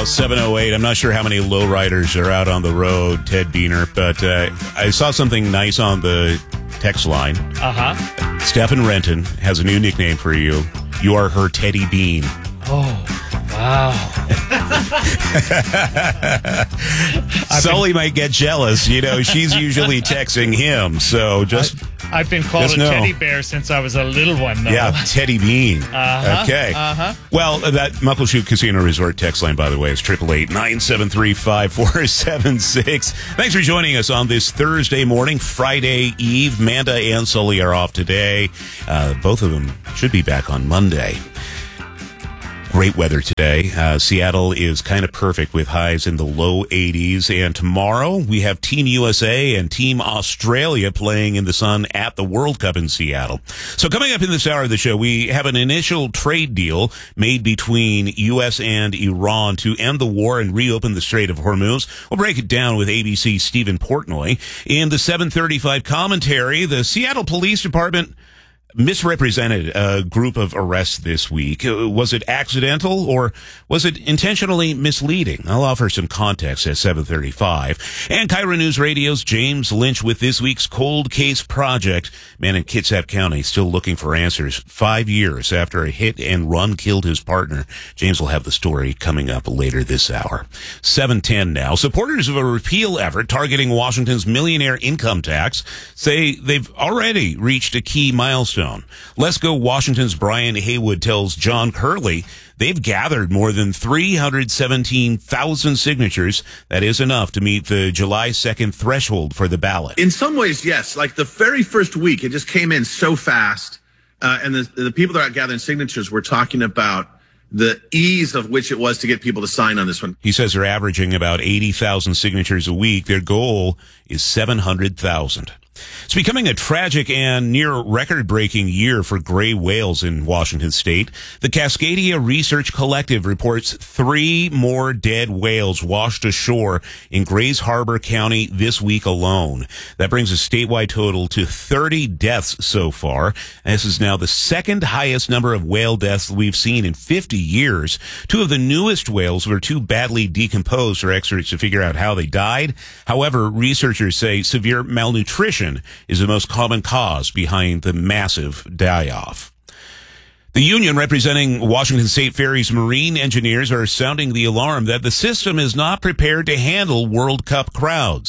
now, 7:08. I'm not sure how many lowriders are out on the road, Ted Beener, but I saw something nice on the text line. Uh-huh. Stephen Renton has a new nickname for you. You are her Teddy Bean. Oh, wow. Sully might get jealous. You know, she's usually texting him, so just... I've been called a teddy bear since I was a little one, though. Yeah, Teddy Bean. Uh-huh, okay. uh-huh. Well, that Muckleshoot Casino Resort text line, by the way, is 888-973-5476. Thanks for joining us on this Thursday morning, Friday Eve. Manda and Sully are off today. Both of them should be back on Monday. Great weather today. Seattle is kind of perfect with highs in the low 80s. And tomorrow we have Team USA and Team Australia playing in the sun at the World Cup in Seattle. So coming up in this hour of the show, we have an initial trade deal made between U.S. and Iran to end the war and reopen the Strait of Hormuz. We'll break it down with ABC's Stephen Portnoy. In the 7:35 commentary, the Seattle Police Department misrepresented a group of arrests this week. Was it accidental or was it intentionally misleading? I'll offer some context at 7:35. And KIRO News Radio's James Lynch with this week's Cold Case Project. Man in Kitsap County still looking for answers 5 years after a hit and run killed his partner. James will have the story coming up later this hour. 7:10 now. Supporters of a repeal effort targeting Washington's millionaire income tax say they've already reached a key milestone. Let's Go Washington's Brian Haywood tells John Curley they've gathered more than 317,000 signatures. That is enough to meet the July 2nd threshold for the ballot. In some ways, yes. Like the very first week, it just came in so fast. And the people that are gathering signatures were talking about the ease of which it was to get people to sign on this one. He says they're averaging about 80,000 signatures a week. Their goal is 700,000. It's becoming a tragic and near record-breaking year for gray whales in Washington state. The Cascadia Research Collective reports 3 more dead whales washed ashore in Grays Harbor County this week alone. That brings a statewide total to 30 deaths so far. And this is now the second highest number of whale deaths we've seen in 50 years. 2 of the newest whales were too badly decomposed for experts to figure out how they died. However, researchers say severe malnutrition is the most common cause behind the massive die-off. The union representing Washington State Ferry's marine engineers are sounding the alarm that the system is not prepared to handle World Cup crowds.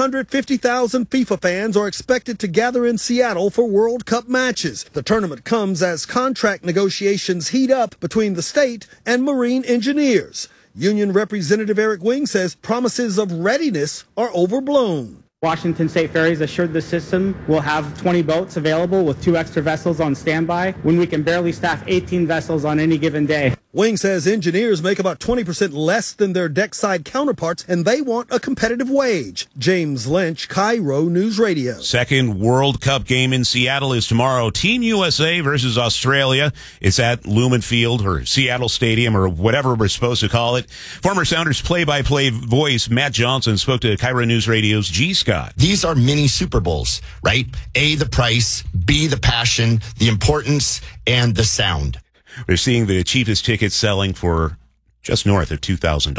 750,000 FIFA fans are expected to gather in Seattle for World Cup matches. The tournament comes as contract negotiations heat up between the state and marine engineers. Union Representative Eric Wing says promises of readiness are overblown. Washington State Ferries assured the system will have 20 boats available with 2 extra vessels on standby when we can barely staff 18 vessels on any given day. Wing says engineers make about 20% less than their deckside counterparts, and they want a competitive wage. James Lynch, KIRO News Radio. Second World Cup game in Seattle is tomorrow. Team USA versus Australia. It's at Lumen Field or Seattle Stadium or whatever we're supposed to call it. Former Sounders play-by-play voice Matt Johnson spoke to KIRO News Radio's G. Scott. These are mini Super Bowls, right? A, the price, B, the passion, the importance, and the sound. We're seeing the cheapest tickets selling for just north of $2,000.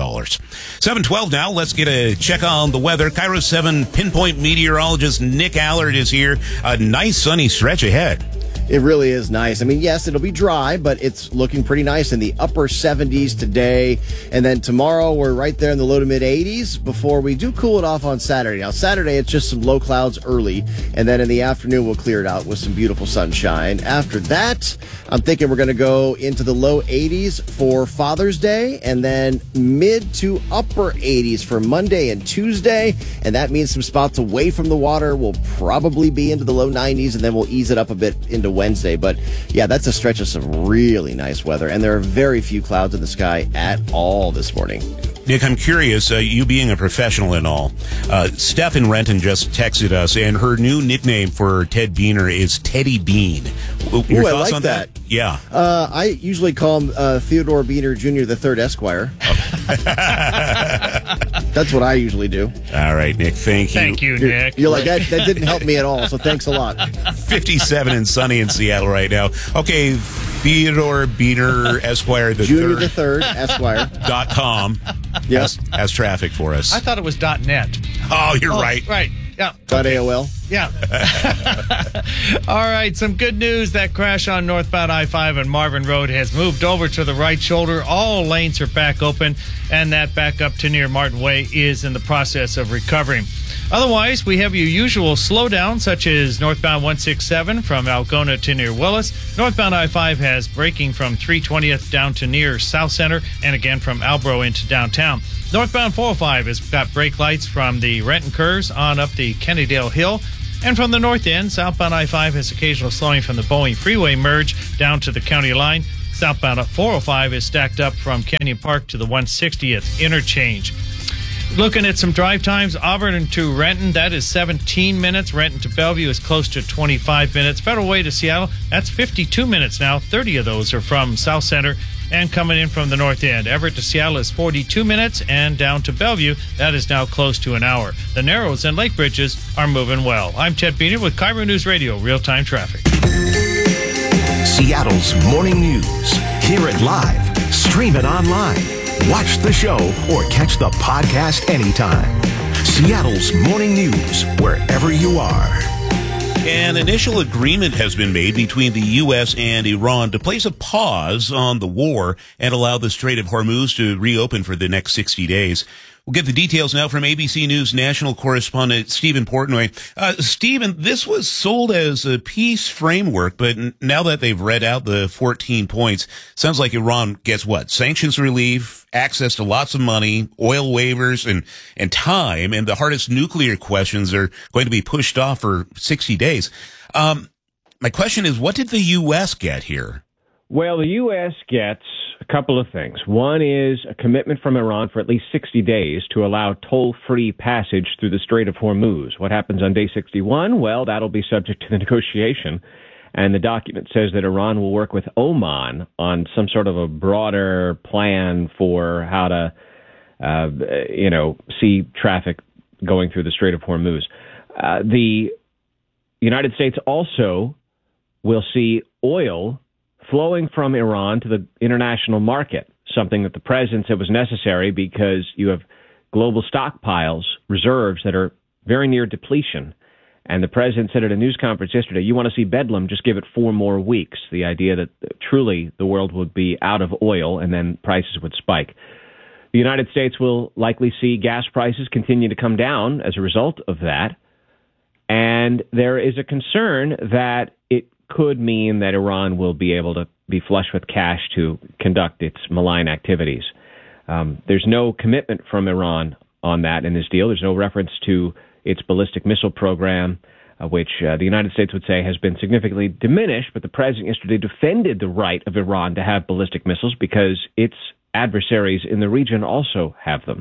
7:12 now. Let's get a check on the weather. KIRO 7 pinpoint meteorologist Nick Allard is here. A nice sunny stretch ahead. It really is nice. I mean, yes, it'll be dry, but it's looking pretty nice in the upper 70s today. And then tomorrow, we're right there in the low to mid 80s before we do cool it off on Saturday. Now, Saturday, it's just some low clouds early. And then in the afternoon, we'll clear it out with some beautiful sunshine. After that, I'm thinking we're going to go into the low 80s for Father's Day and then mid to upper 80s for Monday and Tuesday. And that means some spots away from the water will probably be into the low 90s, and then we'll ease it up a bit into Wednesday. But yeah, that's a stretch of some really nice weather, and there are very few clouds in the sky at all this morning. Nick, I'm curious, you being a professional and all, Stephen Renton just texted us, and her new nickname for Ted Beener is Teddy Bean. Your I thoughts like on that. Yeah. I usually call him Theodore Beener Jr. the Third Esquire. That's what I usually do. All right, Nick, thank you. Thank you, Nick. You're like, that didn't help me at all, so thanks a lot. 57 and sunny in Seattle right now. Okay, Theodore Beener Esquire the Junior Third. the Third Esquire. .com. has traffic for us. I thought it was .net. Oh, you're right. Right. Yeah. .AOL. Yeah. All right. Some good news. That crash on northbound I-5 and Marvin Road has moved over to the right shoulder. All lanes are back open, and that back up to near Martin Way is in the process of recovering. Otherwise, we have your usual slowdown, such as northbound 167 from Algona to near Willis. Northbound I-5 has braking from 320th down to near South Center, and again from Albro into downtown. Northbound 405 has got brake lights from the Renton Curves on up the Kennydale Hill. And from the north end, southbound I-5 has occasional slowing from the Boeing Freeway merge down to the county line. Southbound 405 is stacked up from Canyon Park to the 160th interchange. Looking at some drive times, Auburn to Renton, that is 17 minutes. Renton to Bellevue is close to 25 minutes. Federal Way to Seattle, that's 52 minutes now. 30 of those are from South Center and coming in from the north end. Everett to Seattle is 42 minutes, and down to Bellevue, that is now close to an hour. The Narrows and Lake Bridges are moving well. I'm Ted Beener with KIRO News Radio, real-time traffic. Seattle's morning news. Hear it live, stream it online, watch the show, or catch the podcast anytime. Seattle's morning news, wherever you are. An initial agreement has been made between the U.S. and Iran to place a pause on the war and allow the Strait of Hormuz to reopen for the next 60 days. We'll get the details now from ABC News national correspondent Stephen Portnoy. Stephen, this was sold as a peace framework, but now that they've read out the 14 points, sounds like Iran gets what? Sanctions relief, access to lots of money, oil waivers, and time, and the hardest nuclear questions are going to be pushed off for 60 days. My question is, what did the U.S. get here? Well, the U.S. gets a couple of things. One is a commitment from Iran for at least 60 days to allow toll-free passage through the Strait of Hormuz. What happens on day 61? Well, that'll be subject to the negotiation. And the document says that Iran will work with Oman on some sort of a broader plan for how to, see traffic going through the Strait of Hormuz. The United States also will see oil flowing from Iran to the international market, something that the president said was necessary because you have global stockpiles, reserves that are very near depletion. And the president said at a news conference yesterday, you want to see bedlam, just give it 4 more weeks. The idea that truly the world would be out of oil and then prices would spike. The United States will likely see gas prices continue to come down as a result of that. And there is a concern that it could mean that Iran will be able to be flush with cash to conduct its malign activities. There's no commitment from Iran on that in this deal. There's no reference to its ballistic missile program, which the United States would say has been significantly diminished, but the president yesterday defended the right of Iran to have ballistic missiles because its adversaries in the region also have them.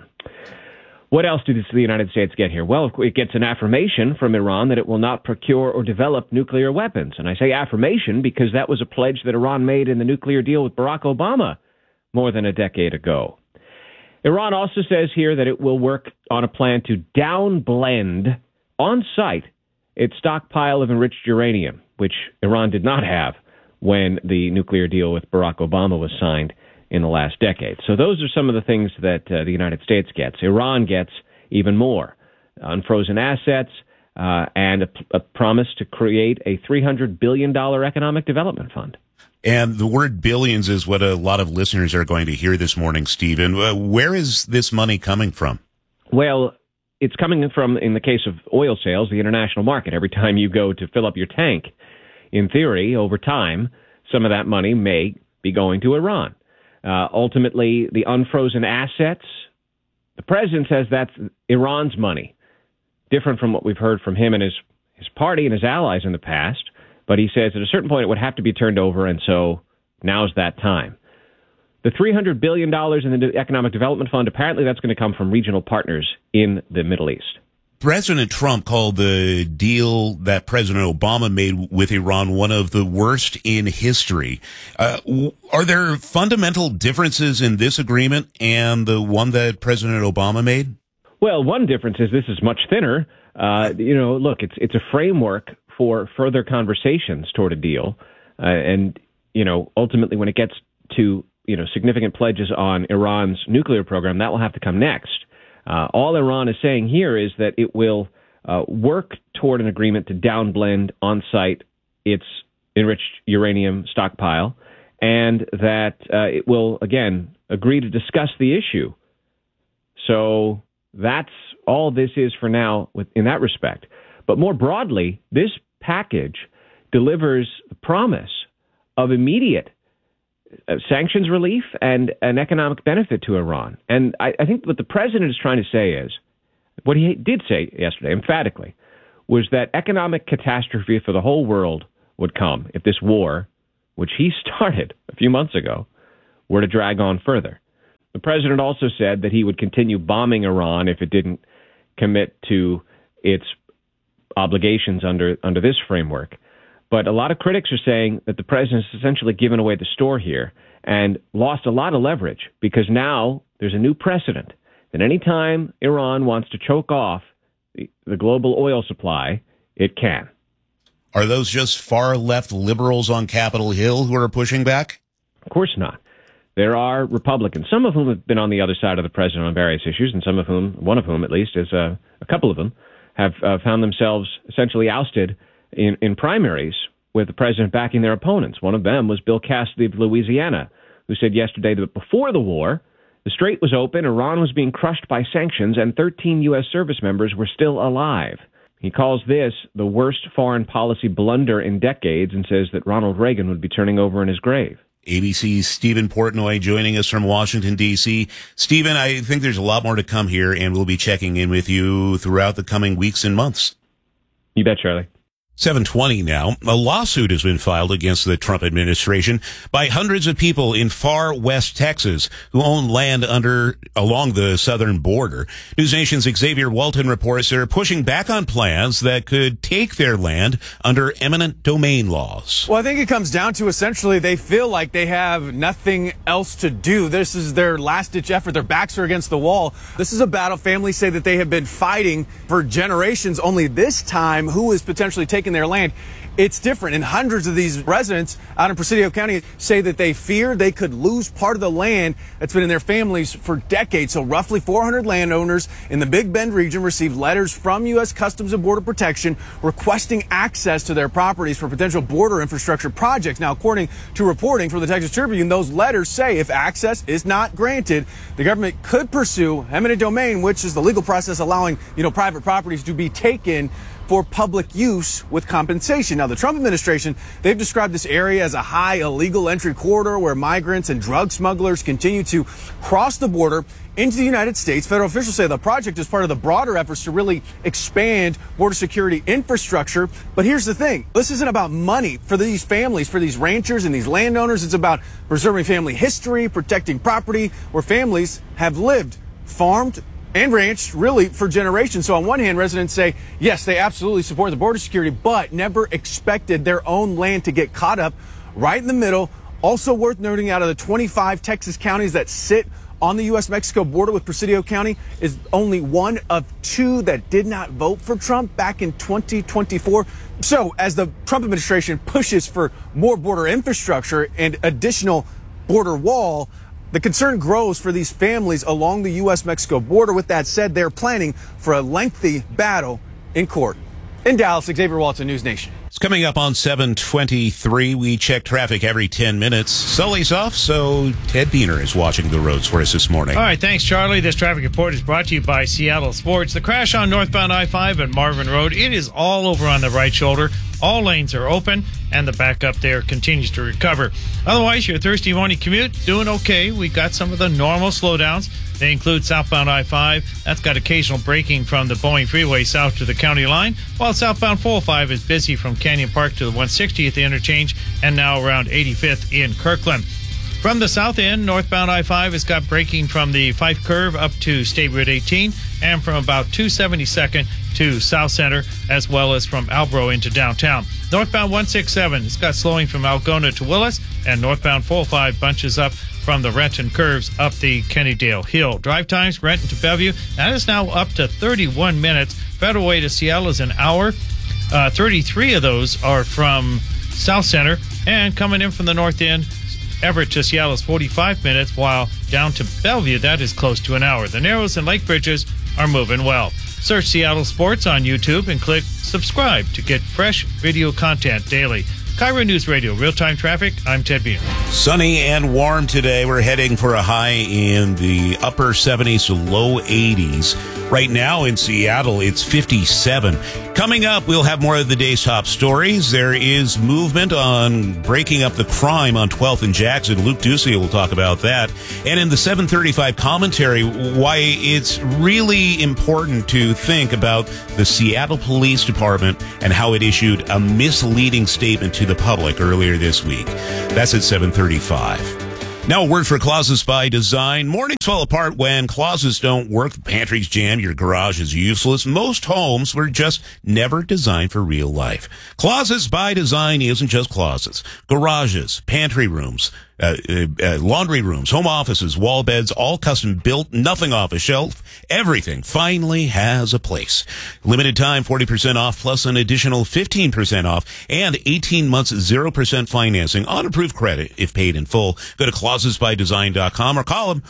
What else did the United States get here? Well, it gets an affirmation from Iran that it will not procure or develop nuclear weapons. And I say affirmation because that was a pledge that Iran made in the nuclear deal with Barack Obama more than a decade ago. Iran also says here that it will work on a plan to downblend on site its stockpile of enriched uranium, which Iran did not have when the nuclear deal with Barack Obama was signed in the last decade. So those are some of the things that the United States gets. Iran gets even more. Unfrozen assets and a promise to create a $300 billion economic development fund. And the word billions is what a lot of listeners are going to hear this morning, Stephen. Where is this money coming from? Well, it's coming from, in the case of oil sales, the international market. Every time you go to fill up your tank, in theory, over time, some of that money may be going to Iran. Ultimately, the unfrozen assets, the president says that's Iran's money, different from what we've heard from him and his party and his allies in the past. But he says at a certain point it would have to be turned over, and so now's that time. The $300 billion in the Economic Development Fund, apparently that's going to come from regional partners in the Middle East. President Trump called the deal that President Obama made with Iran one of the worst in history. Are there fundamental differences in this agreement and the one that President Obama made? Well, one difference is this is much thinner. Look, it's a framework for further conversations toward a deal. And ultimately when it gets to significant pledges on Iran's nuclear program. That will have to come next. All Iran is saying here is that it will work toward an agreement to downblend on site its enriched uranium stockpile, and that it will, again, agree to discuss the issue. So that's all this is for now in that respect. But more broadly, this package delivers the promise of immediate sanctions relief and an economic benefit to Iran. And I think what the president is trying to say is, what he did say yesterday emphatically, was that economic catastrophe for the whole world would come if this war, which he started a few months ago, were to drag on further. The president also said that he would continue bombing Iran if it didn't commit to its obligations under this framework. But a lot of critics are saying that the president's essentially given away the store here and lost a lot of leverage, because now there's a new precedent that any time Iran wants to choke off the global oil supply, it can. Are those just far-left liberals on Capitol Hill who are pushing back? Of course not. There are Republicans, some of whom have been on the other side of the president on various issues, and some of whom, one of whom at least, is a couple of them, have found themselves essentially ousted in primaries with the president backing their opponents. One of them was Bill Cassidy of Louisiana, who said yesterday that before the war, the strait was open, Iran was being crushed by sanctions, and 13 U.S. service members were still alive. He calls this the worst foreign policy blunder in decades and says that Ronald Reagan would be turning over in his grave. ABC's Stephen Portnoy joining us from Washington, D.C. Stephen, I think there's a lot more to come here, and we'll be checking in with you throughout the coming weeks and months. You bet, Charlie. 7:20 now. A lawsuit has been filed against the Trump administration by hundreds of people in far west Texas who own land along the southern border. NewsNation's Xavier Walton reports they're pushing back on plans that could take their land under eminent domain laws. Well, I think it comes down to essentially they feel like they have nothing else to do. This is their last-ditch effort. Their backs are against the wall. This is a battle families say that they have been fighting for generations, only this time who is potentially taking their land. It's different, and hundreds of these residents out in Presidio County say that they fear they could lose part of the land that's been in their families for decades. So roughly 400 landowners in the Big Bend region received letters from U.S. Customs and Border Protection requesting access to their properties for potential border infrastructure projects. Now, according to reporting from the Texas Tribune, those letters say if access is not granted, the government could pursue eminent domain, which is the legal process allowing, private properties to be taken for public use with compensation. Now, the Trump administration, they've described this area as a high illegal entry corridor where migrants and drug smugglers continue to cross the border into the United States. Federal officials say the project is part of the broader efforts to really expand border security infrastructure. But here's the thing. This isn't about money for these families, for these ranchers and these landowners. It's about preserving family history, protecting property where families have lived, farmed, and ranched really for generations. So on one hand, residents say, yes, they absolutely support the border security, but never expected their own land to get caught up right in the middle. Also worth noting, out of the 25 Texas counties that sit on the U.S.-Mexico border with Presidio County is only one of two that did not vote for Trump back in 2024. So as the Trump administration pushes for more border infrastructure and additional border wall, the concern grows for these families along the U.S.-Mexico border. With that said, they're planning for a lengthy battle in court. In Dallas, Xavier Walton, News Nation. It's coming up on 7:23. We check traffic every 10 minutes. Sully's off, so Ted Beener is watching the roads for us this morning. All right, thanks, Charlie. This traffic report is brought to you by Seattle Sports. The crash on northbound I-5 at Marvin Road, it is all over on the right shoulder. All lanes are open, and the backup there continues to recover. Otherwise, your Thursday morning commute, doing okay. We got some of the normal slowdowns. They include southbound I-5. That's got occasional braking from the Boeing Freeway south to the county line, while southbound 405 is busy from Canyon Park to the 160th interchange and now around 85th in Kirkland. From the south end, northbound I-5 has got braking from the Fife Curve up to State Route 18 and from about 272nd to South Center, as well as from Albro into downtown. Northbound 167 has got slowing from Algona to Willis, and northbound 405 bunches up from the Renton curves up the Kennydale Hill. Drive times, Renton to Bellevue, that is now up to 31 minutes. Federal Way to Seattle is an hour. 33 of those are from South Center, and coming in from the north end, Everett to Seattle is 45 minutes, while down to Bellevue, that is close to an hour. The Narrows and Lake Bridges are moving well. Search Seattle Sports on YouTube and click subscribe to get fresh video content daily. KIRO News Radio, real-time traffic. I'm Ted Beam. Sunny and warm today. We're heading for a high in the upper 70s to low 80s. Right now in Seattle, it's 57. Coming up, we'll have more of the day's top stories. There is movement on breaking up the crime on 12th and Jackson. Luke Ducey will talk about that. And in the 735 commentary, why it's really important to think about the Seattle Police Department and how it issued a misleading statement to the public earlier this week. That's at 7:35. Now a word for Closets by Design. Mornings fall apart when closets don't work. The pantry's jammed. Your garage is useless. Most homes were just never designed for real life. Closets by Design isn't just closets. Garages, pantry rooms, laundry rooms, home offices, wall beds, all custom built, nothing off a shelf. Everything finally has a place. Limited time, 40% off plus an additional 15% off and 18 months 0% financing on approved credit if paid in full. Go to closetsbydesign.com or call them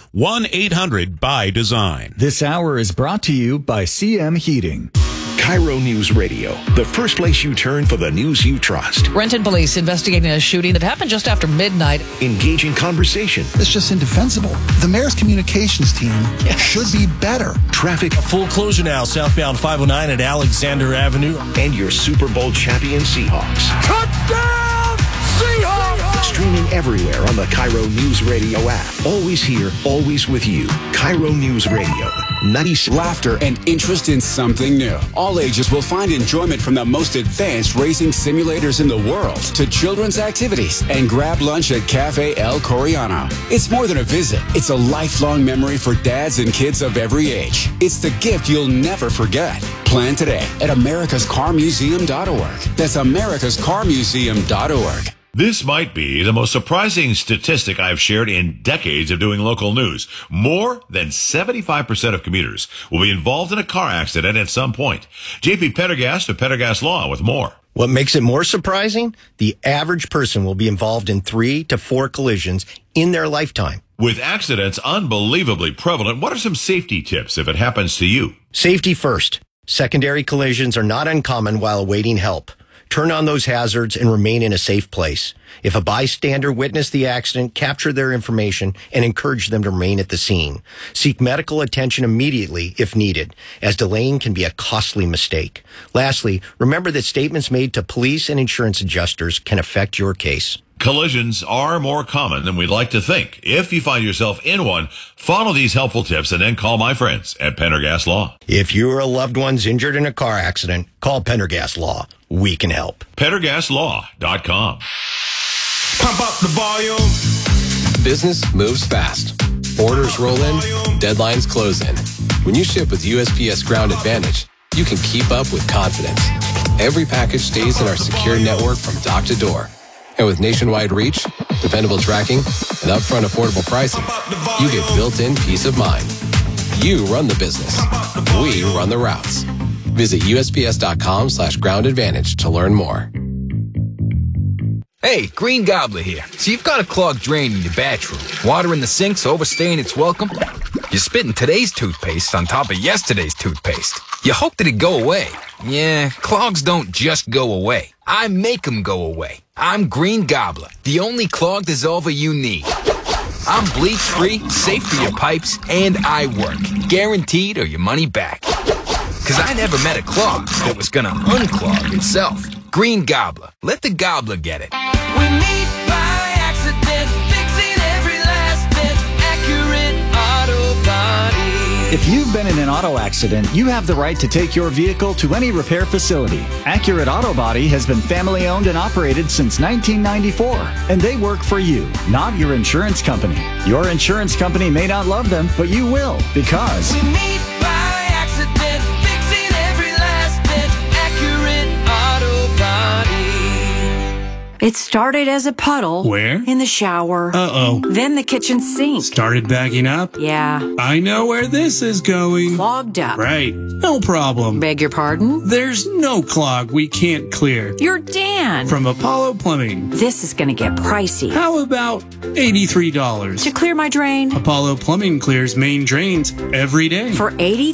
1-800-BY-DESIGN. This hour is brought to you by CM Heating. KIRO News Radio, the first place you turn for the news you trust. Renton police investigating a shooting that happened just after midnight. Engaging conversation. It's just indefensible. The mayor's communications team should be better. Traffic. A full closure now, southbound 509 at Alexander Avenue. And your Super Bowl champion Seahawks. Touchdown, Seahawks! Streaming everywhere on the KIRO News Radio app. Always here, always with you. KIRO News Radio. 96. Laughter and interest in something new. All ages will find enjoyment from the most advanced racing simulators in the world to children's activities and grab lunch at Cafe El Coreano. It's more than a visit. It's a lifelong memory for dads and kids of every age. It's the gift you'll never forget. Plan today at americascarmuseum.org. That's americascarmuseum.org. This might be the most surprising statistic I've shared in decades of doing local news. More than 75% of commuters will be involved in a car accident at some point. JP Pendergast of Pendergast Law with more. What makes it more surprising? The average person will be involved in 3 to 4 collisions in their lifetime. With accidents unbelievably prevalent, what are some safety tips if it happens to you? Safety first. Secondary collisions are not uncommon while awaiting help. Turn on those hazards and remain in a safe place. If a bystander witnessed the accident, capture their information and encourage them to remain at the scene. Seek medical attention immediately if needed, as delaying can be a costly mistake. Lastly, remember that statements made to police and insurance adjusters can affect your case. Collisions are more common than we'd like to think. If you find yourself in one, follow these helpful tips and then call my friends at Pendergast Law. If you or a loved one's injured in a car accident, call Pendergast Law. We can help. PendergastLaw.com. Pump up the volume. Business moves fast. Orders roll in, deadlines close in. When you ship with USPS Ground Advantage, you can keep up with confidence. Every package stays in our secure network from dock to door. And with nationwide reach, dependable tracking, and upfront affordable pricing, you get built-in peace of mind. You run the business. We run the routes. Visit USPS.com/Ground Advantage to learn more. Hey, Green Gobbler here. So you've got a clogged drain in your bathroom. Water in the sink's overstaying its welcome. You're spitting today's toothpaste on top of yesterday's toothpaste. You hope that it go away. Yeah, clogs don't just go away. I make them go away. I'm Green Gobbler, the only clog dissolver you need. I'm bleach-free, safe for your pipes, and I work. Guaranteed or your money back. Because I never met a clog that was going to unclog itself. Green Gobbler. Let the gobbler get it. We meet by accident, fixing every last bit. Accurate Auto Body. If you've been in an auto accident, you have the right to take your vehicle to any repair facility. Accurate Auto Body has been family owned and operated since 1994, and they work for you, not your insurance company. Your insurance company may not love them, but you will, because we meet by accident, fixing every last bit. Accurate Auto Body. It started as a puddle. Where? In the shower. Uh-oh. Then the kitchen sink. Started backing up? Yeah. I know where this is going. Clogged up. Right. No problem. Beg your pardon? There's no clog we can't clear. You're Dan. From Apollo Plumbing. This is going to get pricey. How about $83? To clear my drain? Apollo Plumbing clears main drains every day. For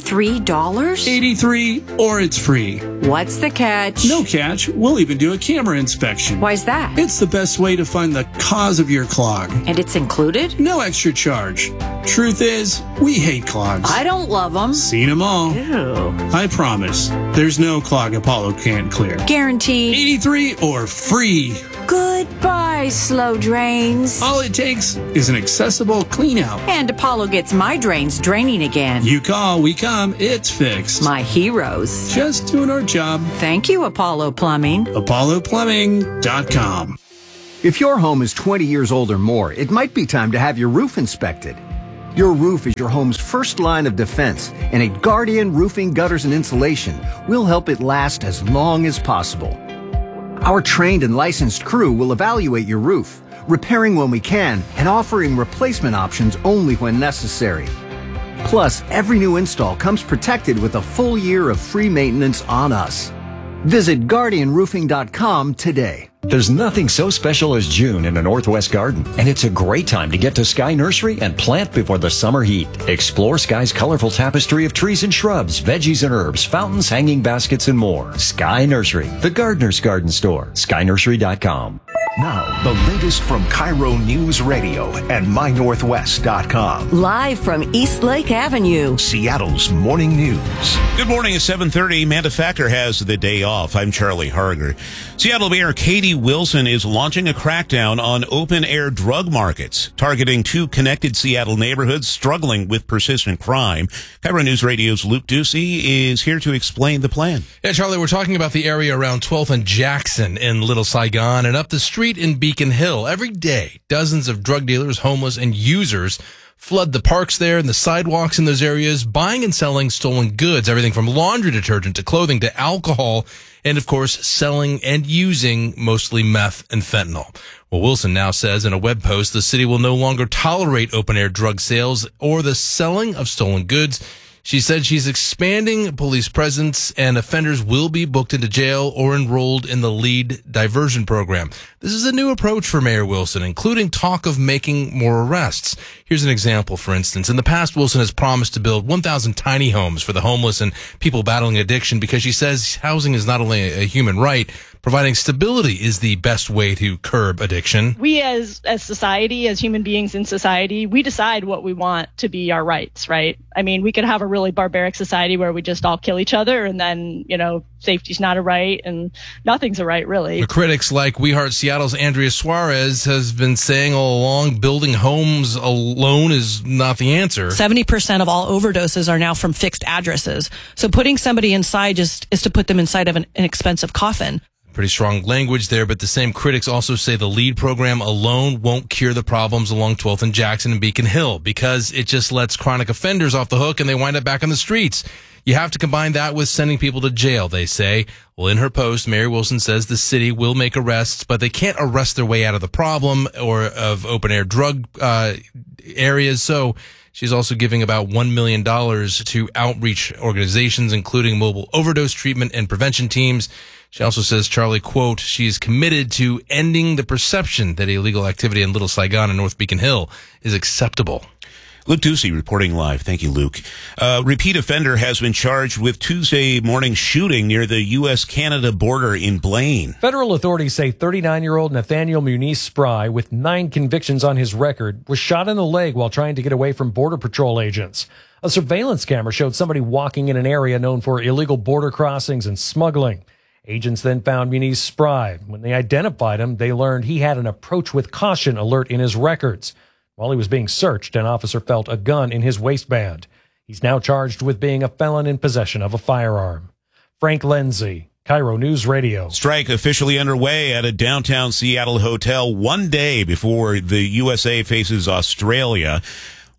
$83? 83 or it's free. What's the catch? No catch. We'll even do a camera inspection. Why's that? It's the best way to find the cause of your clog. And it's included? No extra charge. Truth is, we hate clogs. I don't love them. Seen them all. Ew. I promise. There's no clog Apollo can't clear. Guaranteed. 83 or free. Goodbye, slow drains. All it takes is an accessible clean out. And Apollo gets my drains draining again. You call, we come, it's fixed. My heroes. Just doing our job. Thank you, Apollo Plumbing. ApolloPlumbing.com. If your home is 20 years old or more, it might be time to have your roof inspected. Your roof is your home's first line of defense, and at Guardian Roofing, Gutters, and Insulation, we'll help it last as long as possible. Our trained and licensed crew will evaluate your roof, repairing when we can and offering replacement options only when necessary. Plus, every new install comes protected with a full year of free maintenance on us. Visit GuardianRoofing.com today. There's nothing so special as June in a Northwest garden, and it's a great time to get to Sky Nursery and plant before the summer heat. Explore Sky's colorful tapestry of trees and shrubs, veggies and herbs, fountains, hanging baskets, and more. Sky Nursery, the gardener's garden store. SkyNursery.com. Now, the latest from Cairo News Radio and MyNorthwest.com. Live from East Lake Avenue, Seattle's morning news. Good morning. It's 7:30. Manda Factor has the day off. I'm Charlie Harger. Seattle Mayor Katie Wilson is launching a crackdown on open-air drug markets, targeting two connected Seattle neighborhoods struggling with persistent crime. Cairo News Radio's Luke Ducey is here to explain the plan. Yeah, Charlie, we're talking about the area around 12th and Jackson in Little Saigon and up the street in Beacon Hill. Every day, dozens of drug dealers, homeless, and users flood the parks there and the sidewalks in those areas, buying and selling stolen goods, everything from laundry detergent to clothing to alcohol, and of course, selling and using mostly meth and fentanyl. Well, Wilson now says in a web post the city will no longer tolerate open-air drug sales or the selling of stolen goods. She said she's expanding police presence and offenders will be booked into jail or enrolled in the lead diversion program. This is a new approach for Mayor Wilson, including talk of making more arrests. Here's an example, for instance. In the past, Wilson has promised to build 1,000 tiny homes for the homeless and people battling addiction because she says housing is not only a human right, providing stability is the best way to curb addiction. We as society, as human beings in society, we decide what we want to be our rights, right? I mean, we could have a really barbaric society where we just all kill each other and then, safety's not a right and nothing's a right, really. The critics like We Heart Seattle's Andrea Suarez has been saying all along, building homes alone is not the answer. 70% of all overdoses are now from fixed addresses. So putting somebody inside just is to put them inside of an expensive coffin. Pretty strong language there, but the same critics also say the LEAD program alone won't cure the problems along 12th and Jackson and Beacon Hill because it just lets chronic offenders off the hook and they wind up back on the streets. You have to combine that with sending people to jail, they say. Well, in her post, Mayor Wilson says the city will make arrests, but they can't arrest their way out of the problem or of open-air drug areas. So she's also giving about $1 million to outreach organizations, including mobile overdose treatment and prevention teams. She also says, Charlie, quote, she is committed to ending the perception that illegal activity in Little Saigon and North Beacon Hill is acceptable. Luke Ducey reporting live. Thank you, Luke. Repeat offender has been charged with Tuesday morning shooting near the U.S.-Canada border in Blaine. Federal authorities say 39-year-old Nathaniel Muniz Spry, with 9 convictions on his record, was shot in the leg while trying to get away from Border Patrol agents. A surveillance camera showed somebody walking in an area known for illegal border crossings and smuggling. Agents then found Muniz Spry. When they identified him, they learned he had an approach with caution alert in his records. While he was being searched, an officer felt a gun in his waistband. He's now charged with being a felon in possession of a firearm. Frank Lenzi, Cairo News Radio. Strike officially underway at a downtown Seattle hotel 1 day before the USA faces Australia.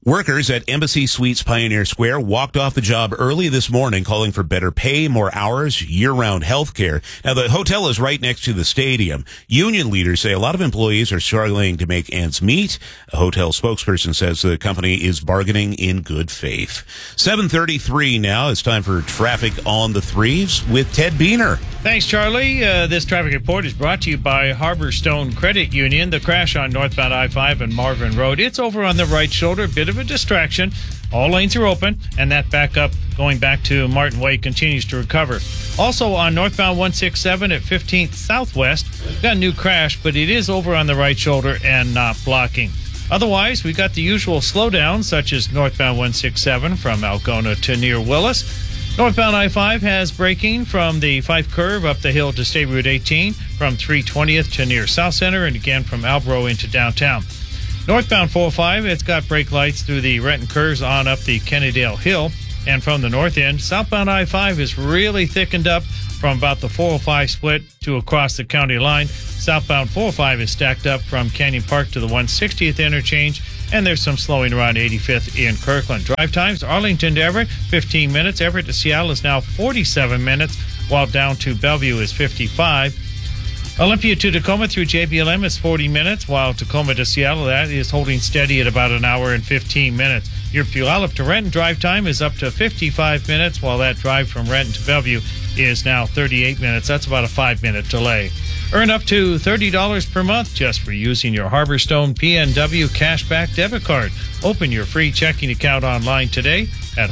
Workers at Embassy Suites Pioneer Square walked off the job early this morning calling for better pay, more hours, year-round health care. Now, the hotel is right next to the stadium. Union leaders say a lot of employees are struggling to make ends meet. A hotel spokesperson says the company is bargaining in good faith. 7:33 now. It's time for traffic on the threes with Ted Beener. Thanks, Charlie. This traffic report is brought to you by Harbor Stone Credit Union. The crash on northbound I-5 and Marvin Road. It's over on the right shoulder. A bit of a distraction. All lanes are open, and that backup going back to Martin Way continues to recover. Also on northbound 167 at 15th Southwest, we've got a new crash, but it is over on the right shoulder and not blocking. Otherwise, we've got the usual slowdowns, such as northbound 167 from Algona to near Willis. Northbound I-5 has braking from the Fife curve up the hill to State Route 18, from 320th to near South Center, and again from Albro into downtown. Northbound 405, it's got brake lights through the Renton curves on up the Kennedale Hill. And from the north end, southbound I-5 is really thickened up from about the 405 split to across the county line. Southbound 405 is stacked up from Canyon Park to the 160th interchange. And there's some slowing around 85th in Kirkland. Drive times, Arlington to Everett, 15 minutes. Everett to Seattle is now 47 minutes, while down to Bellevue is 55. Olympia to Tacoma through JBLM is 40 minutes, while Tacoma to Seattle, that is holding steady at about an hour and 15 minutes. Your Puyallup to Renton drive time is up to 55 minutes, while that drive from Renton to Bellevue is now 38 minutes. That's about a 5-minute delay. Earn up to $30 per month just for using your Harborstone PNW Cashback debit card. Open your free checking account online today at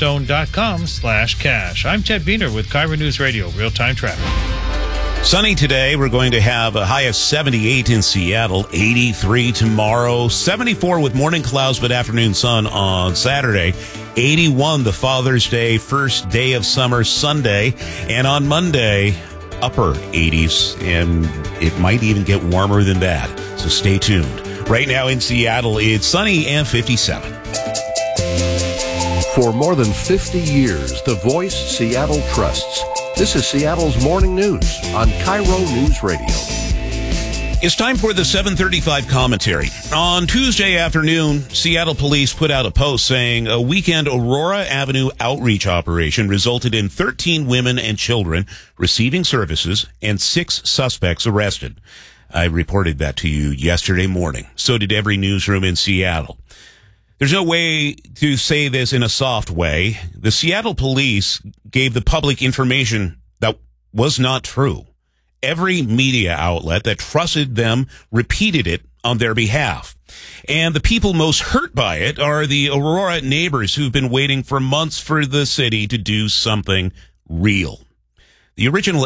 harborstone.com/cash. I'm Ted Beener with KIRO News Radio, real-time traffic. Sunny today. We're going to have a high of 78 in Seattle, 83 tomorrow, 74 with morning clouds but afternoon sun on Saturday, 81 the Father's Day, first day of summer Sunday, and on Monday, upper 80s, and it might even get warmer than that. So stay tuned. Right now in Seattle, it's sunny and 57. For more than 50 years, the voice Seattle trusts. This is Seattle's Morning News on KIRO News Radio. It's time for the 7:35 commentary. On Tuesday afternoon, Seattle police put out a post saying a weekend Aurora Avenue outreach operation resulted in 13 women and children receiving services and 6 suspects arrested. I reported that to you yesterday morning. So did every newsroom in Seattle. There's no way to say this in a soft way. The Seattle police gave the public information that was not true. Every media outlet that trusted them repeated it on their behalf. And the people most hurt by it are the Aurora neighbors who've been waiting for months for the city to do something real. The original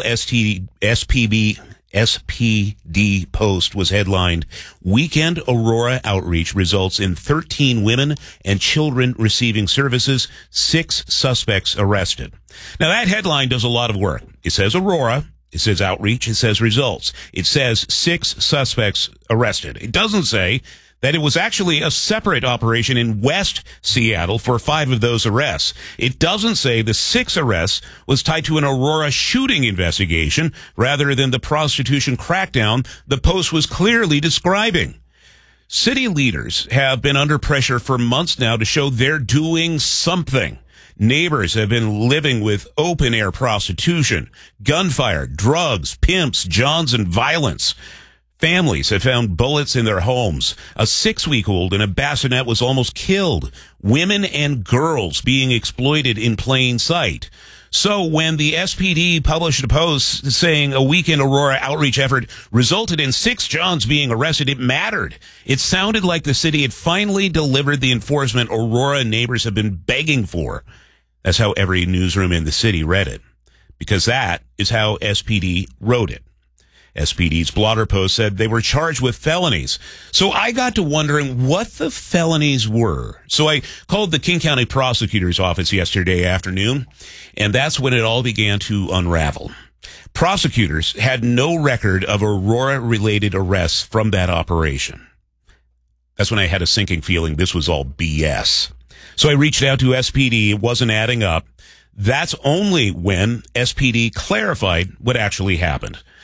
SPD post was headlined, Weekend Aurora Outreach results in 13 women and children receiving services, 6 suspects arrested. Now that headline does a lot of work. It says Aurora, it says outreach, it says results. It says 6 suspects arrested. It doesn't say that it was actually a separate operation in West Seattle for 5 of those arrests. It doesn't say the 6 arrests was tied to an Aurora shooting investigation rather than the prostitution crackdown the post was clearly describing. City leaders have been under pressure for months now to show they're doing something. Neighbors have been living with open-air prostitution, gunfire, drugs, pimps, johns, and violence. Families have found bullets in their homes. A 6-week-old in a bassinet was almost killed. Women and girls being exploited in plain sight. So when the SPD published a post saying a weekend Aurora outreach effort resulted in 6 Johns being arrested, it mattered. It sounded like the city had finally delivered the enforcement Aurora neighbors have been begging for. That's how every newsroom in the city read it, because that is how SPD wrote it. SPD's blotter post said they were charged with felonies. So I got to wondering what the felonies were. So I called the King County Prosecutor's Office yesterday afternoon, and that's when it all began to unravel. Prosecutors had no record of Aurora-related arrests from that operation. That's when I had a sinking feeling this was all BS. So I reached out to SPD. It wasn't adding up. That's only when SPD clarified what actually happened.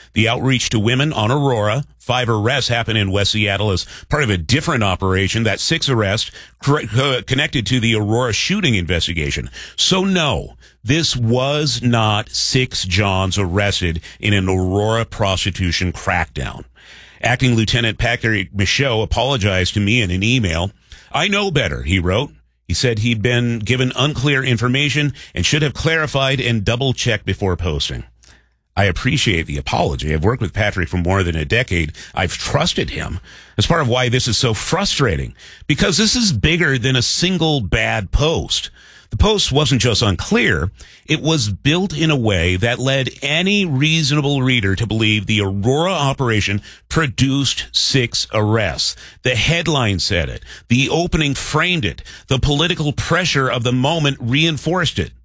The outreach to women on Aurora. 5 arrests happened in West Seattle as part of a different operation. That 6 arrests connected to the Aurora shooting investigation. So no, this was not 6 Johns arrested in an Aurora prostitution crackdown. Acting Lieutenant Patrick Michaud apologized to me in an email. I know better, he wrote. He said he'd been given unclear information and should have clarified and double-checked before posting. I appreciate the apology. I've worked with Patrick for more than a decade. I've trusted him. That's part of why this is so frustrating, because this is bigger than a single bad post. The post wasn't just unclear. It was built in a way that led any reasonable reader to believe the Aurora operation produced 6 arrests. The headline said it. The opening framed it. The political pressure of the moment reinforced it.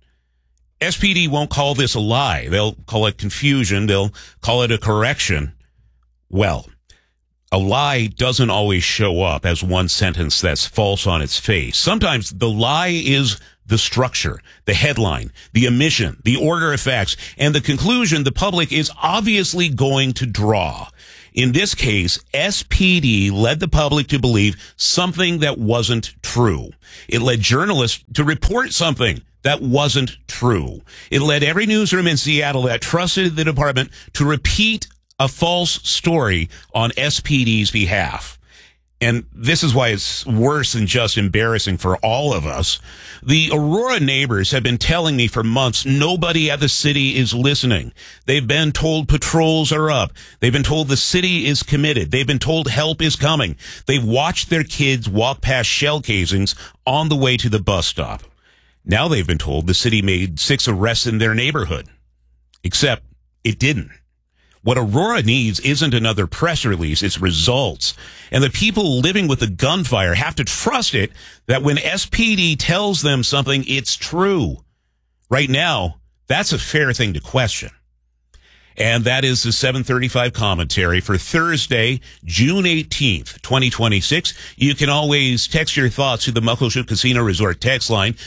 SPD won't call this a lie. They'll call it confusion. They'll call it a correction. Well, a lie doesn't always show up as one sentence that's false on its face. Sometimes the lie is the structure, the headline, the omission, the order of facts, and the conclusion the public is obviously going to draw. In this case, SPD led the public to believe something that wasn't true. It led journalists to report something that wasn't true. It led every newsroom in Seattle that trusted the department to repeat a false story on SPD's behalf. And this is why it's worse than just embarrassing for all of us. The Aurora neighbors have been telling me for months nobody at the city is listening. They've been told patrols are up. They've been told the city is committed. They've been told help is coming. They've watched their kids walk past shell casings on the way to the bus stop. Now they've been told the city made 6 arrests in their neighborhood. Except it didn't. What Aurora needs isn't another press release, it's results. And the people living with the gunfire have to trust it that when SPD tells them something, it's true. Right now, that's a fair thing to question. And that is the 735 commentary for Thursday, June 18th, 2026. You can always text your thoughts to the Muckleshoot Casino Resort text line,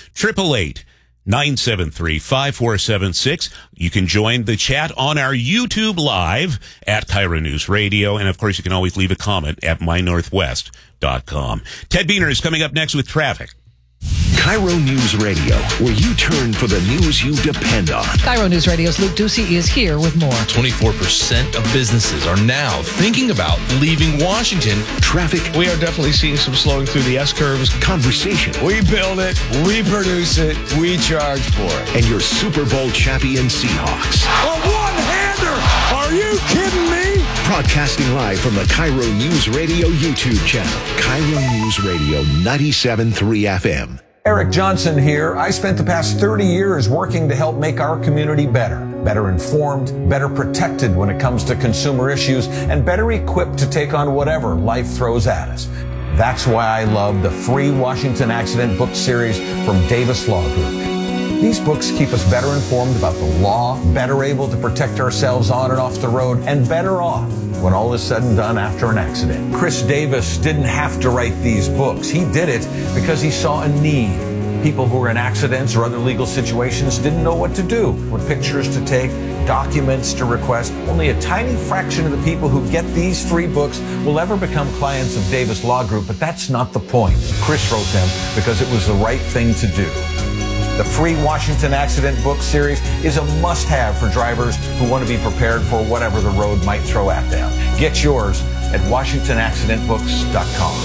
888-973-5476. You can join the chat on our YouTube Live at KIRO News Radio. And, of course, you can always leave a comment at mynorthwest.com. Ted Biener is coming up next with traffic. KIRO News Radio, where you turn for the news you depend on. KIRO News Radio's Luke Ducey is here with more. 24% of businesses are now thinking about leaving Washington. Traffic. We are definitely seeing some slowing through the S-curves. Conversation. We build it, we produce it, we charge for it. And your Super Bowl champion Seahawks. A one-hander! Are you kidding me? Broadcasting live from the KIRO News Radio YouTube channel. KIRO News Radio 97.3 FM. Eric Johnson here. I spent the past 30 years working to help make our community better informed, better protected when it comes to consumer issues, and better equipped to take on whatever life throws at us. That's why I love the free Washington Accident book series from Davis Law Group. These books keep us better informed about the law, better able to protect ourselves on and off the road, and better off when all is said and done after an accident. Chris Davis didn't have to write these books. He did it because he saw a need. People who were in accidents or other legal situations didn't know what to do, what pictures to take, documents to request. Only a tiny fraction of the people who get these free books will ever become clients of Davis Law Group, but that's not the point. Chris wrote them because it was the right thing to do. The free Washington Accident book series is a must-have for drivers who want to be prepared for whatever the road might throw at them. Get yours at WashingtonAccidentBooks.com.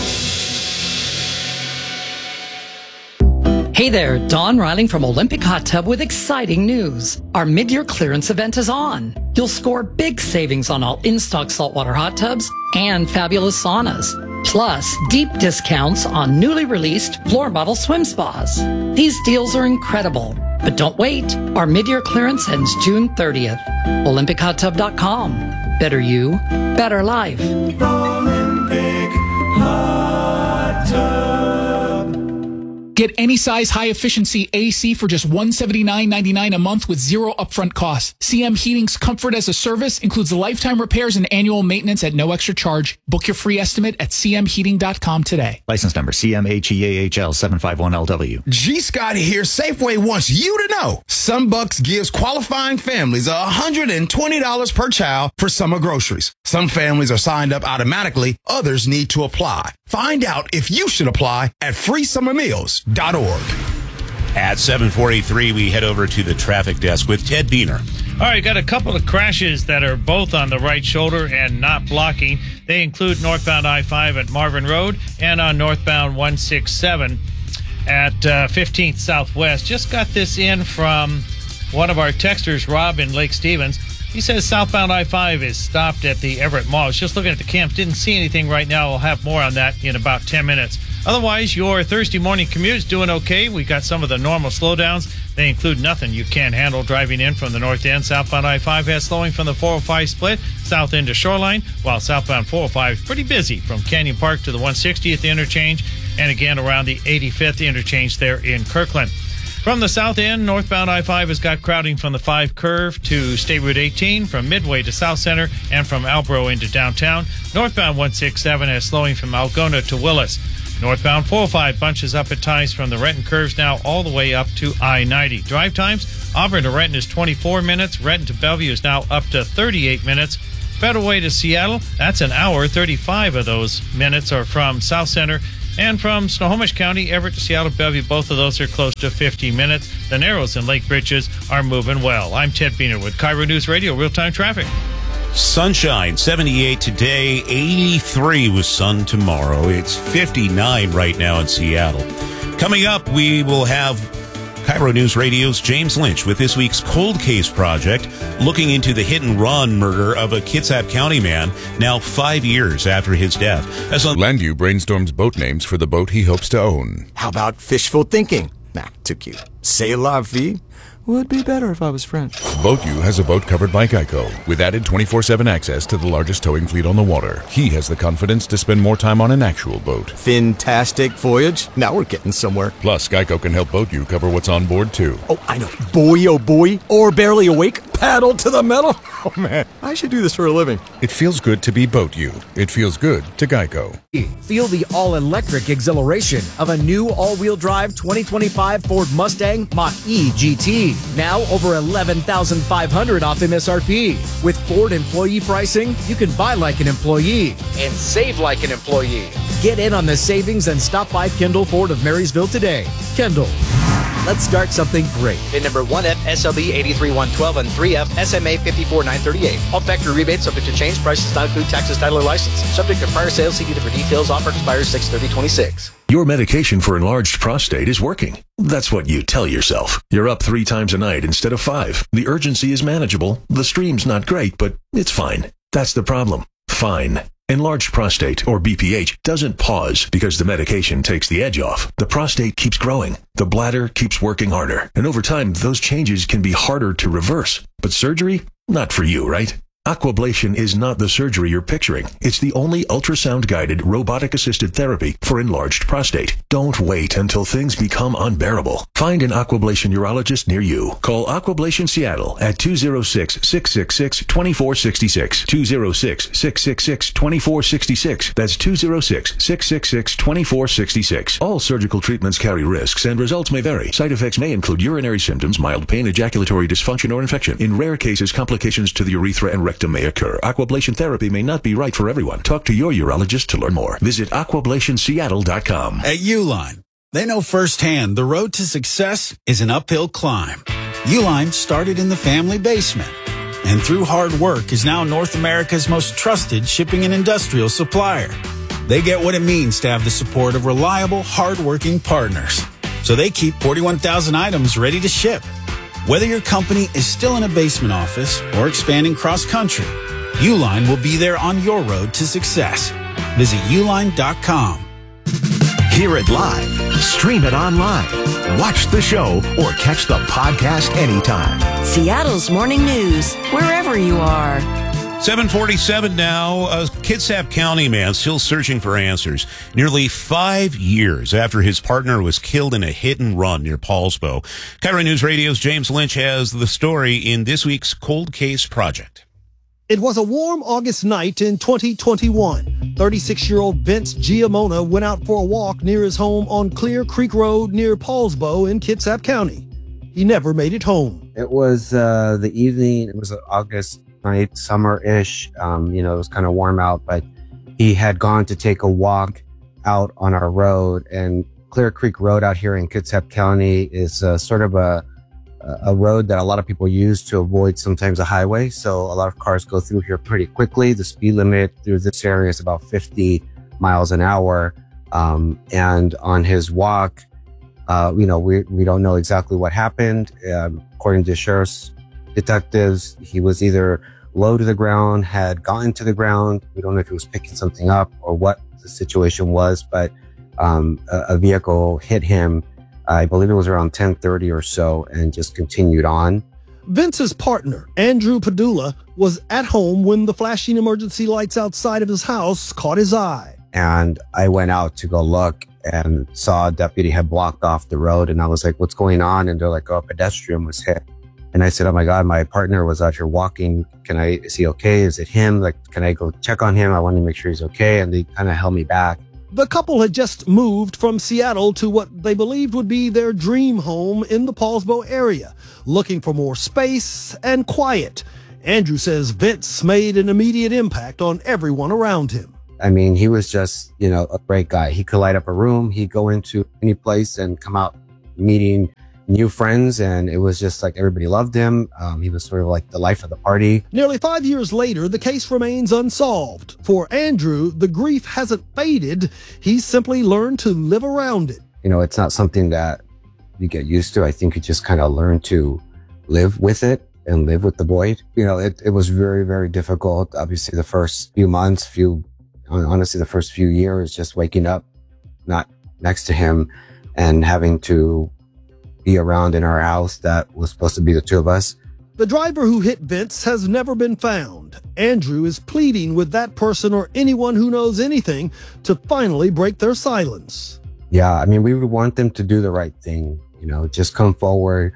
Hey there, Dawn Riling from Olympic Hot Tub with exciting news. Our mid-year clearance event is on. You'll score big savings on all in-stock saltwater hot tubs and fabulous saunas. Plus, deep discounts on newly released floor model swim spas. These deals are incredible. But don't wait. Our mid-year clearance ends June 30th. OlympicHotTub.com. Better you, better life. Olympic Hot Tub. Get any size high-efficiency AC for just $179.99 a month with zero upfront costs. CM Heating's Comfort as a Service includes lifetime repairs and annual maintenance at no extra charge. Book your free estimate at cmheating.com today. License number CMHEAHL 751LW. G. Scott here. Safeway wants you to know SunBucks gives qualifying families $120 per child for summer groceries. Some families are signed up automatically. Others need to apply. Find out if you should apply at freesummermeals.org. At 7:43, we head over to the traffic desk with Ted Biener. All right, got a couple of crashes that are both on the right shoulder and not blocking. They include northbound I-5 at Marvin Road and on northbound 167 at 15th Southwest. Just got this in from one of our texters, Rob in Lake Stevens. He says southbound I-5 is stopped at the Everett Mall. I was just looking at the camp. Didn't see anything right now. We'll have more on that in about 10 minutes. Otherwise, your Thursday morning commute is doing okay. We got some of the normal slowdowns. They include nothing you can't handle driving in from the north end. Southbound I-5 has slowing from the 405 split, south end to Shoreline, while southbound 405 is pretty busy from Canyon Park to the 160th interchange, and again around the 85th interchange there in Kirkland. From the south end, northbound I-5 has got crowding from the 5 curve to State Route 18, from Midway to South Center, and from Albro into downtown. Northbound 167 has slowing from Algona to Willis. Northbound 405 bunches up at times from the Renton curves now all the way up to I-90. Drive times, Auburn to Renton is 24 minutes. Renton to Bellevue is now up to 38 minutes. Federal Way to Seattle, that's an hour. 35 of those minutes are from South Center. And from Snohomish County, Everett to Seattle, Bellevue, both of those are close to 50 minutes. The Narrows and Lake Bridges are moving well. I'm Ted Biener with Cairo News Radio, real-time traffic. Sunshine, 78 today, 83 with sun tomorrow. It's 59 right now in Seattle. Coming up, we will have Cairo News Radio's James Lynch with this week's Cold Case Project, looking into the hit-and-run murder of a Kitsap County man now 5 years after his death. Landview brainstorms boat names for the boat he hopes to own. How about fishful thinking? Nah, too cute. C'est la vie? Would be better if I was French. BoatU has a boat covered by Geico, with added 24/7 access to the largest towing fleet on the water. He has the confidence to spend more time on an actual boat. Fantastic voyage. Now we're getting somewhere. Plus, Geico can help BoatU cover what's on board, too. Oh, I know. Boy, oh boy. Or barely awake. Paddle to the metal. Oh, man. I should do this for a living. It feels good to be BoatU. It feels good to Geico. Feel the all-electric exhilaration of a new all-wheel drive 2025 Ford Mustang Mach-E GT. Now over $11,500 off MSRP. With Ford employee pricing, you can buy like an employee and save like an employee. Get in on the savings and stop by Kendall Ford of Marysville today. Kendall. Let's start something great. VIN number 1F SLB 83112 and 3F SMA 54938. All factory rebates subject to change. Prices not include taxes, title, or license. Subject to prior sales. See dealer for details. Offer expires 6/30/26. Your medication for enlarged prostate is working. That's what you tell yourself. You're up 3 times a night instead of 5. The urgency is manageable. The stream's not great, but it's fine. That's the problem. Fine. Enlarged prostate, or BPH, doesn't pause because the medication takes the edge off. The prostate keeps growing. The bladder keeps working harder. And over time, those changes can be harder to reverse. But surgery? Not for you, right? Aquablation is not the surgery you're picturing. It's the only ultrasound-guided, robotic-assisted therapy for enlarged prostate. Don't wait until things become unbearable. Find an Aquablation urologist near you. Call Aquablation Seattle at 206-666-2466. 206-666-2466. That's 206-666-2466. All surgical treatments carry risks and results may vary. Side effects may include urinary symptoms, mild pain, ejaculatory dysfunction, or infection. In rare cases, complications to the urethra and rectum may occur. Aquablation therapy may not be right for everyone. Talk to your urologist to learn more. Visit aquablationseattle.com. At Uline, they know firsthand the road to success is an uphill climb. Uline started in the family basement, and through hard work is now North America's most trusted shipping and industrial supplier. They get what it means to have the support of reliable, hard-working partners. So they keep 41,000 items ready to ship. Whether your company is still in a basement office or expanding cross-country, Uline will be there on your road to success. Visit uline.com. Hear it live, stream it online, watch the show, or catch the podcast anytime. Seattle's Morning News, wherever you are. 7:47 now. A Kitsap County man still searching for answers. Nearly 5 years after his partner was killed in a hit and run near Paulsbo. KIRO News Radio's James Lynch has the story in this week's Cold Case Project. It was a warm August night in 2021. 36-year-old Vince Giamona went out for a walk near his home on Clear Creek Road near Paulsbo in Kitsap County. He never made it home. It was the evening. It was August night, summer-ish. It was kind of warm out, but he had gone to take a walk out on our road. And Clear Creek Road out here in Kitsap County is sort of a road that a lot of people use to avoid sometimes a highway. So a lot of cars go through here pretty quickly. The speed limit through this area is about 50 miles an hour. And on his walk, we don't know exactly what happened. According to sheriff's detectives, he was either low to the ground, had gotten to the ground. We don't know if he was picking something up or what the situation was, but a vehicle hit him. I believe it was around 10:30 or so, and just continued on. Vince's partner, Andrew Padula, was at home when the flashing emergency lights outside of his house caught his eye. And I went out to go look and saw a deputy had blocked off the road. And I was like, what's going on? And they're like, oh, a pedestrian was hit. And I said, oh my God, my partner was out here walking. Is he okay? Is it him? Like, can I go check on him? I want to make sure he's okay. And they kind of held me back. The couple had just moved from Seattle to what they believed would be their dream home in the Paulsbo area, looking for more space and quiet. Andrew says Vince made an immediate impact on everyone around him. I mean, he was just, a great guy. He could light up a room. He'd go into any place and come out meeting new friends, and it was just like everybody loved him. He was sort of like the life of the party. Nearly 5 years later, the case remains unsolved. For Andrew, the grief hasn't faded. He's simply learned to live around it. It's not something that you get used to. I think you just kind of learn to live with it and live with the void. It was very, very difficult. Obviously, the first few months, honestly, the first few years, just waking up not next to him and having to be around in our house that was supposed to be the two of us. The driver who hit Vince has never been found. Andrew is pleading with that person or anyone who knows anything to finally break their silence. Yeah, I mean, we would want them to do the right thing, just come forward.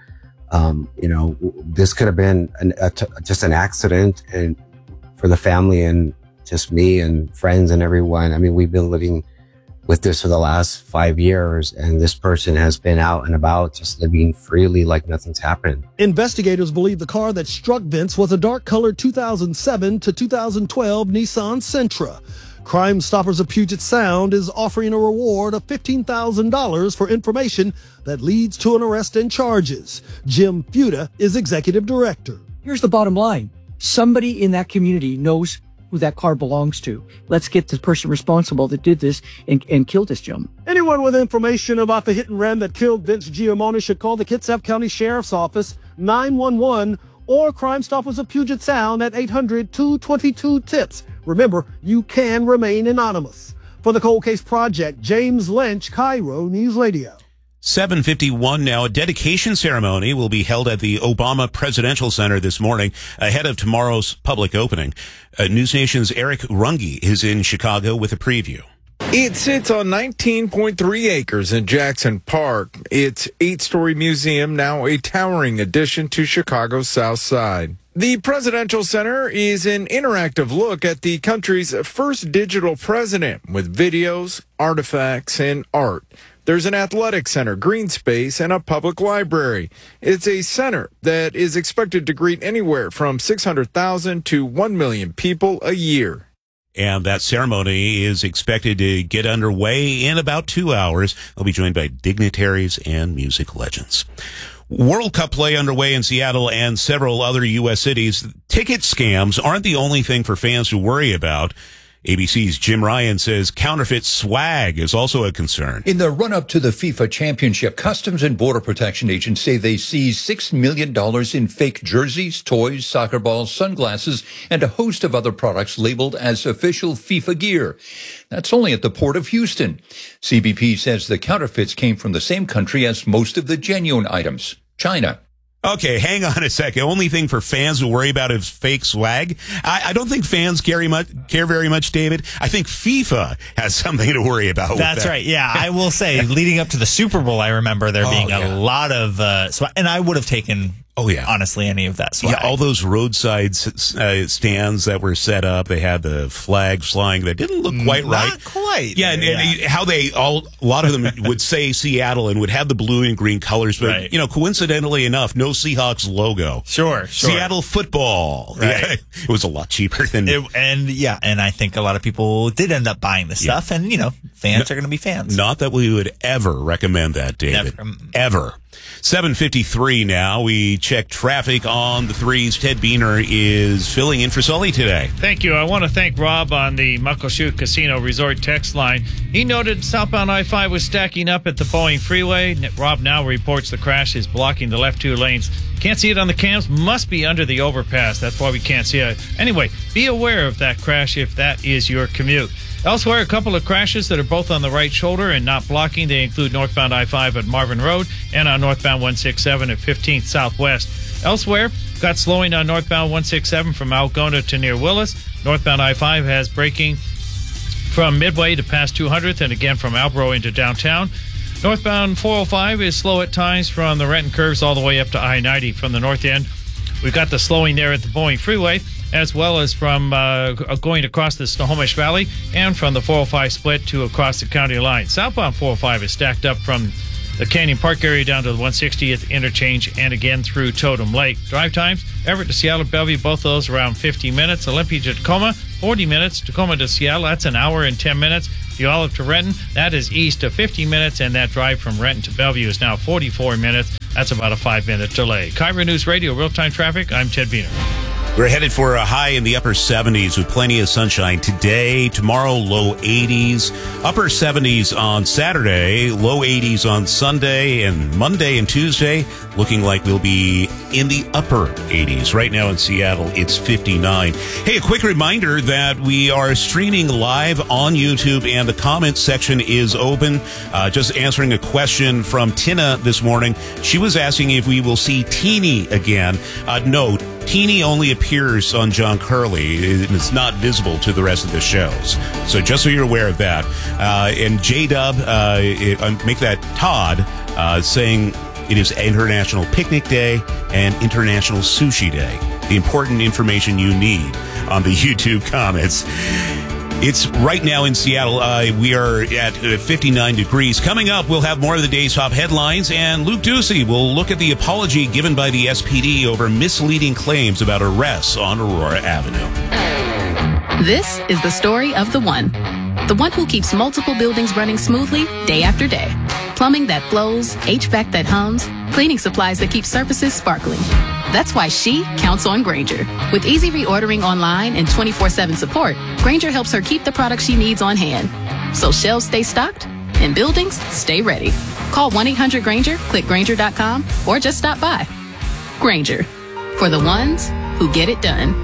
This could have been just an accident, and for the family and just me and friends and everyone. I mean, we've been living with this for the last 5 years, and this person has been out and about just living freely like nothing's happened. Investigators believe the car that struck Vince was a dark-colored 2007 to 2012 Nissan Sentra. Crime Stoppers of Puget Sound is offering a reward of $15,000 for information that leads to an arrest and charges. Jim Fuda is executive director. Here's the bottom line. Somebody in that community knows who that car belongs to. Let's get the person responsible that did this and killed this gentleman. Anyone with information about the hit and run that killed Vince Giamona should call the Kitsap County Sheriff's Office 911 or Crime Stoppers of Puget Sound at 800-222-TIPS. Remember, you can remain anonymous. For the Cold Case Project, James Lynch, KIRO News Radio. 7:51 now. A dedication ceremony will be held at the Obama Presidential Center this morning ahead of tomorrow's public opening. News Nation's Eric Runge is in Chicago with a preview. It sits on 19.3 acres in Jackson Park. Its 8-story museum, now a towering addition to Chicago's South Side. The Presidential Center is an interactive look at the country's first digital president with videos, artifacts, and art. There's an athletic center, green space, and a public library. It's a center that is expected to greet anywhere from 600,000 to 1 million people a year. And that ceremony is expected to get underway in about 2 hours. They'll be joined by dignitaries and music legends. World Cup play underway in Seattle and several other U.S. cities. Ticket scams aren't the only thing for fans to worry about. ABC's Jim Ryan says counterfeit swag is also a concern. In the run-up to the FIFA Championship, Customs and Border Protection agents say they seized $6 million in fake jerseys, toys, soccer balls, sunglasses, and a host of other products labeled as official FIFA gear. That's only at the Port of Houston. CBP says the counterfeits came from the same country as most of the genuine items, China. Okay, hang on a second. Only thing for fans to worry about is fake swag. I don't think fans care very much, David. I think FIFA has something to worry about. That's right. Yeah, I will say, leading up to the Super Bowl, I remember there being a lot of swag, and I would have taken. Oh, yeah. Honestly, any of that swag. Yeah, all those roadside stands that were set up, they had the flags flying that didn't look quite right. Not quite. Yeah, and how a lot of them would say Seattle and would have the blue and green colors, but, coincidentally enough, no Seahawks logo. Sure. Seattle football. Right. Yeah, it was a lot cheaper than... And I think a lot of people did end up buying the stuff, and, fans are going to be fans. Not that we would ever recommend that, David. Never. Ever. 7:53 now. We check traffic on the threes. Ted Beener is filling in for Sully today. Thank you. I want to thank Rob on the Muckleshoot Casino Resort text line. He noted southbound I-5 was stacking up at the Boeing Freeway. Rob now reports the crash is blocking the left two lanes. Can't see it on the cams. Must be under the overpass. That's why we can't see it. Anyway, be aware of that crash if that is your commute. Elsewhere, a couple of crashes that are both on the right shoulder and not blocking. They include northbound I-5 at Marvin Road and on northbound 167 at 15th Southwest. Elsewhere, got slowing on northbound 167 from Algona to near Willis. Northbound I-5 has braking from Midway to past 200th and again from Albro into downtown. Northbound 405 is slow at times from the Renton curves all the way up to I-90 from the north end. We've got the slowing there at the Boeing Freeway, as well as from going across the Snohomish Valley and from the 405 split to across the county line. Southbound 405 is stacked up from the Canyon Park area down to the 160th interchange and again through Totem Lake. Drive times, Everett to Seattle, Bellevue, both of those around 50 minutes. Olympia to Tacoma, 40 minutes. Tacoma to Seattle, that's an hour and 10 minutes. Puyallup to Renton, that is east of 50 minutes, and that drive from Renton to Bellevue is now 44 minutes. That's about a 5-minute delay. KIRO News Radio, real-time traffic. I'm Ted Beener. We're headed for a high in the upper 70s with plenty of sunshine today. Tomorrow, low 80s. Upper 70s on Saturday. Low 80s on Sunday. And Monday and Tuesday looking like we'll be in the upper 80s. Right now in Seattle, it's 59. Hey, a quick reminder that we are streaming live on YouTube and the comments section is open. Just answering a question from Tina this morning. She was asking if we will see Teeny again. No, Teeny only appears on John Curley. It's not visible to the rest of the shows. So just so you're aware of that. And J-Dub, make that Todd, saying it is International Picnic Day and International Sushi Day. The important information you need on the YouTube comments. It's right now in Seattle. We are at 59 degrees. Coming up, we'll have more of the day's top headlines, and Luke Ducey will look at the apology given by the SPD over misleading claims about arrests on Aurora Avenue. This is the story of the one who keeps multiple buildings running smoothly day after day. Plumbing that flows, HVAC that hums, cleaning supplies that keep surfaces sparkling. That's why she counts on Grainger. With easy reordering online and 24/7 support, Grainger helps her keep the products she needs on hand. So shelves stay stocked and buildings stay ready. Call 1-800-GRAINGER, click Grainger.com, or just stop by. Grainger, for the ones who get it done.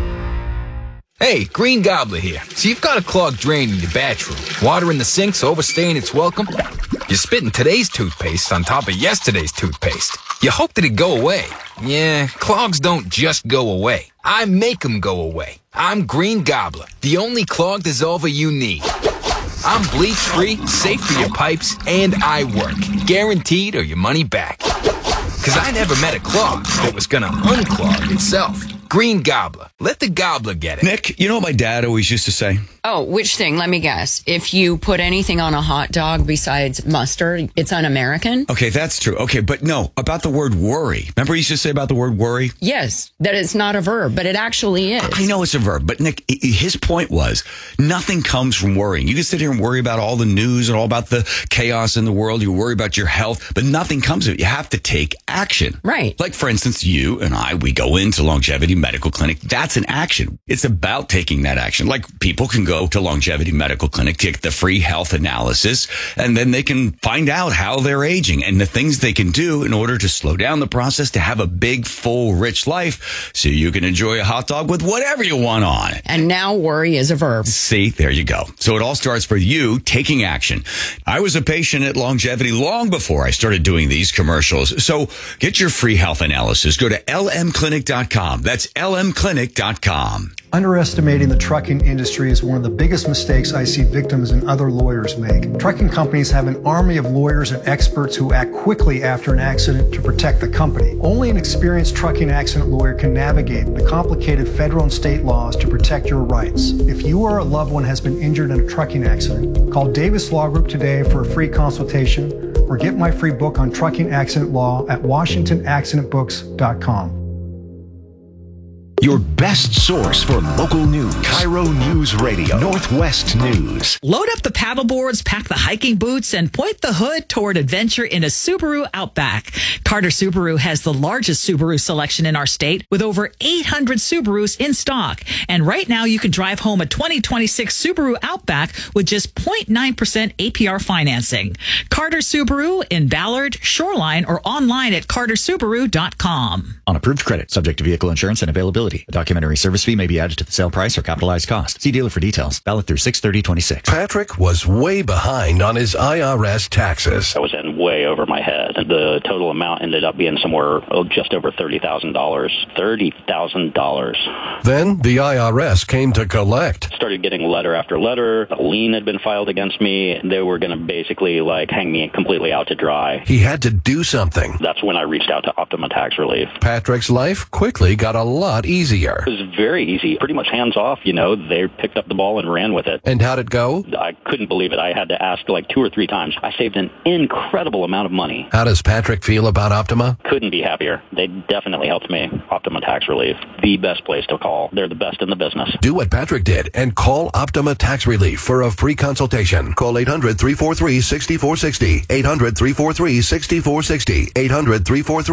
Hey, Green Gobbler here. So you've got a clogged drain in your bathroom. Water in the sink's overstaying its welcome. You're spitting today's toothpaste on top of yesterday's toothpaste. You hope that it'd go away. Yeah, clogs don't just go away. I make them go away. I'm Green Gobbler, the only clog dissolver you need. I'm bleach-free, safe for your pipes, and I work. Guaranteed or your money back. Because I never met a clog that was gonna unclog itself. Green Gobbler. Let the gobbler get it. Nick, you know what my dad always used to say? Oh, which thing? Let me guess. If you put anything on a hot dog besides mustard, it's un-American? Okay, that's true. Okay, but no, about the word worry. Remember he used to say about the word worry? Yes, that it's not a verb, but it actually is. I know it's a verb, but Nick, his point was nothing comes from worrying. You can sit here and worry about all the news and all about the chaos in the world. You worry about your health, but nothing comes of it. You have to take action. Right. Like, for instance, you and we go into Longevity Medical Clinic. That's an action. It's about taking that action. Like, people can go go to Longevity Medical Clinic to get the free health analysis, and then they can find out how they're aging and the things they can do in order to slow down the process to have a big, full, rich life so you can enjoy a hot dog with whatever you want on it. And now worry is a verb. See, there you go. So it all starts for you taking action. I was a patient at Longevity long before I started doing these commercials. So get your free health analysis. Go to lmclinic.com. That's lmclinic.com. Underestimating the trucking industry is one of the biggest mistakes I see victims and other lawyers make. Trucking companies have an army of lawyers and experts who act quickly after an accident to protect the company. Only an experienced trucking accident lawyer can navigate the complicated federal and state laws to protect your rights. If you or a loved one has been injured in a trucking accident, call Davis Law Group today for a free consultation or get my free book on trucking accident law at WashingtonAccidentBooks.com. Your best source for local news. Cairo News Radio. Northwest News. Load up the paddle boards, pack the hiking boots, and point the hood toward adventure in a Subaru Outback. Carter Subaru has the largest Subaru selection in our state with over 800 Subarus in stock. And right now you can drive home a 2026 Subaru Outback with just 0.9% APR financing. Carter Subaru in Ballard, Shoreline, or online at cartersubaru.com. On approved credit, subject to vehicle insurance and availability. A documentary service fee may be added to the sale price or capitalized cost. See dealer for details. Valid through 6/30/26. Patrick was way behind on his IRS taxes. I was in way over my head. The total amount ended up being somewhere just over $30,000. $30,000. Then the IRS came to collect. Started getting letter after letter. A lien had been filed against me. They were going to basically hang me completely out to dry. He had to do something. That's when I reached out to Optima Tax Relief. Patrick's life quickly got a lot easier. It was very easy, pretty much hands off. They picked up the ball and ran with it. And how'd it go? I couldn't believe it. I had to ask 2 or 3 times. I saved an incredible amount of money. How does Patrick feel about Optima? Couldn't be happier. They definitely helped me. Optima Tax Relief, the best place to call. They're the best in the business. Do what Patrick did and call Optima Tax Relief for a free consultation. Call 800-343-6460. 800-343-6460. 800-343